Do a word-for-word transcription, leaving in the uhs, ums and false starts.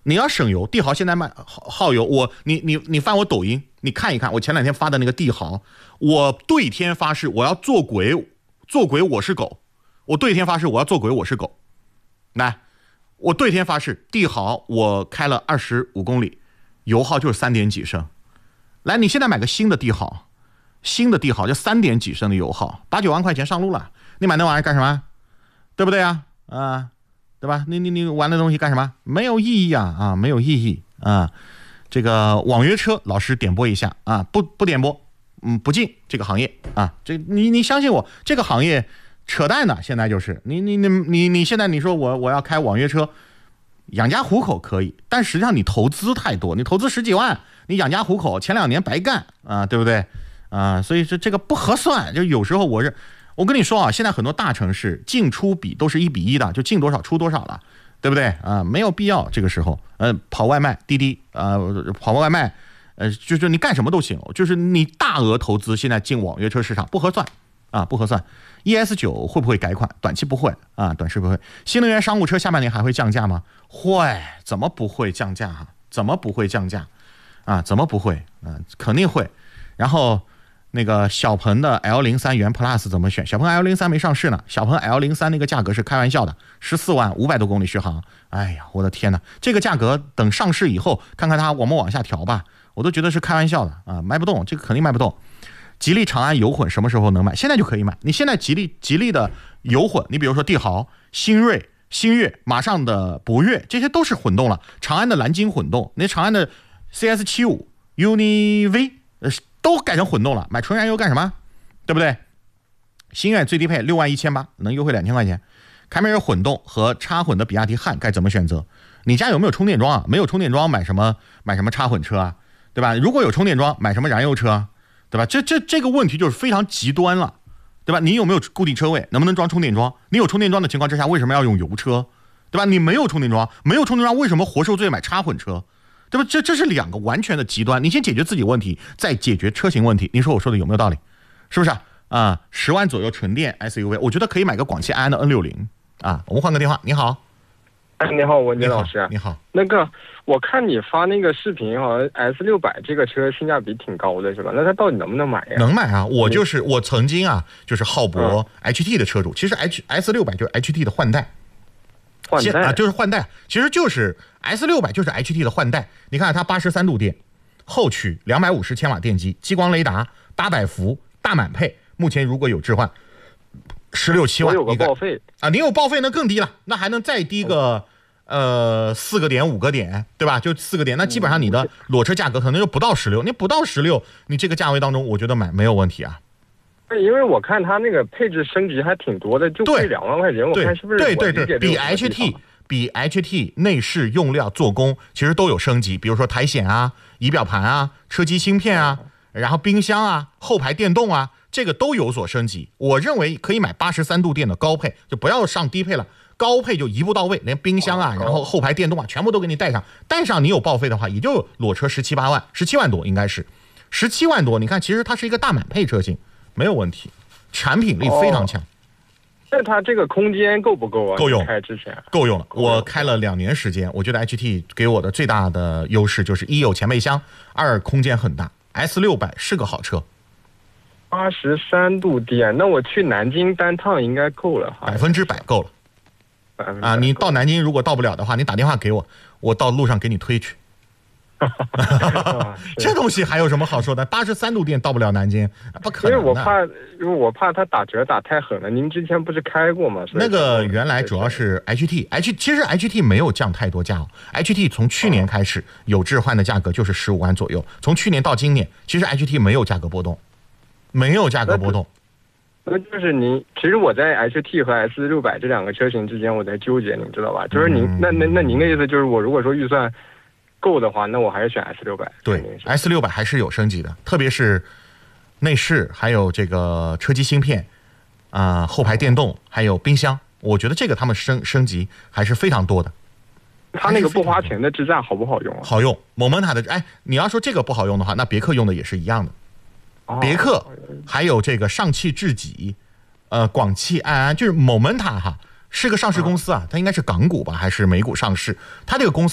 你要省油，帝豪现在卖耗油，我你你你翻我抖音，你看一看我前两天发的那个帝豪，我对天发誓我要做鬼，做鬼我是狗，我对天发誓我要做鬼我是狗，来，我对天发誓，帝豪我开了二十五公里，油耗就是三点几升，来，你现在买个新的帝豪，新的帝豪就三点几升的油耗，八九万块钱上路了，你买那玩意儿干什么？对不对啊？啊。对吧？你你你玩的东西干什么？没有意义啊啊，没有意义啊！这个网约车老师点播一下啊，不不点播，嗯，不进这个行业啊。这你你相信我，这个行业扯淡的，现在就是你你你你你现在你说我我要开网约车，养家糊口可以，但实际上你投资太多，你投资十几万，你养家糊口前两年白干啊，对不对啊？所以这这个不合算，就有时候我是。我跟你说啊，现在很多大城市进出比都是一比一的，就进多少出多少了，对不对啊？没有必要这个时候，呃，跑外卖、滴滴，呃，跑外卖，呃，就是你干什么都行，就是你大额投资现在进网约车市场不合算啊，不合算。E S 九 会不会改款？短期不会啊，短期不会。新能源商务车下半年还会降价吗？会，怎么不会降价哈？怎么不会降价啊？怎么不会？嗯、啊，肯定会。然后。那个小鹏的 L 零三 元 Plus 怎么选？小鹏 L 零三 没上市呢，小鹏 L 零三 那个价格是开玩笑的，十四万五百多公里续航。哎呀，我的天哪！这个价格等上市以后，看看它我们往下调吧，我都觉得是开玩笑的啊，卖不动，这个肯定卖不动。吉利长安油混什么时候能买？现在就可以买。你现在吉利吉利的油混，你比如说帝豪、新锐、星越，马上的博越，这些都是混动了。长安的蓝鲸混动，那长安的 C S 七十五、U N I V 呃。都改成混动了，买纯燃油干什么？对不对？星越最低配六万一千八，能优惠两千块钱。凯美瑞混动和插混的比亚迪汉该怎么选择？你家有没有充电桩啊？没有充电桩买什么买什么插混车啊？对吧？如果有充电桩买什么燃油车啊？对吧？这这这个问题就是非常极端了，对吧？你有没有固定车位？能不能装充电桩？你有充电桩的情况之下，为什么要用油车？对吧？你没有充电桩，没有充电桩，为什么活受罪买插混车？对吧？这这是两个完全的极端。你先解决自己问题，再解决车型问题。你说我说的有没有道理？是不是啊？啊，十万左右纯电 S U V， 我觉得可以买个广汽埃安的 N 六十 啊。我们换个电话，你好。 哎，你好，文杰老师。 你好。 那个，我看你发那个视频，好像 S 六百 这个车性价比挺高的，是吧？那它到底能不能买呀？ 能买啊！我就是我曾经啊，就是浩博 H T 的车主。嗯、其实 H S 六百 就是 H T 的换代。 换代啊，就是换代，其实就是 S 六百 就是 H T 的换代。你看它八十三度电，后驱两百五十千瓦电机，激光雷达，八百伏，大满配。目前如果有置换，十六七万。 我有个报废啊，你有报废那更低了，那还能再低个、嗯、呃四个点五个点，对吧？就四个点，那基本上你的裸车价格可能就不到十六，你不到十六，你这个价位当中，我觉得买没有问题啊。 因为我看它那个配置升级还挺多的，就贵两万块钱，我看是不是？ 对对对，比 H T 比 H T 内饰用料做工其实都有升级，比如说苔藓啊、仪表盘啊、车机芯片啊，然后冰箱啊、后排电动啊，这个都有所升级。我认为可以买八十三度电的高配，就不要上低配了，高配就一步到位，连冰箱啊，然后后排电动啊，全部都给你带上。带上你有报废的话，也就裸车十七八万，十七万多应该是十七万多。你看，其实它是一个大满配车型，没有问题。产品力非常强， 那、哦、它这个空间够不够啊？ 够用， 开之前够用了。我开了两年时间，我觉得 H T 给我的最大的优势就是一有前备箱，二空间很大。S 六百 是个好车。 八十三度电，那我去南京单趟应该够了， 百分之百够了。啊，你到南京如果到不了的话，你打电话给我，我到路上给你推去。这东西还有什么好说的？八十三度电到不了南京，不可能的。 因为我怕，因为我怕它打折打太狠了。您之前不是开过吗？ 那个原来主要是 H T，H 其实 H T 没有降太多价哦。H T 从去年开始有置换的价格就是十五万左右，从去年到今年，其实 H T 没有价格波动，没有价格波动。 那就是您，其实我在 H T 和 S 六百这两个车型之间我在纠结，你知道吧？就是您，嗯、那那那您的意思就是，我如果说预算够的话，那我还是选 S 六百。 对 ，S 六百还是有升级的，特别是内饰，还有这个车机芯片啊、呃，后排电动，还有冰箱，我觉得这个他们升升级还是非常多的。 它那个不花钱的智驾好不好用啊？ 好用，某门塔的，哎，你要说这个不好用的话，那别克用的也是一样的。哦、别克还有这个上汽智己，呃，广汽埃安，就是某门塔哈，是个上市公司啊，它应该是港股吧，还是美股上市？它这个公司。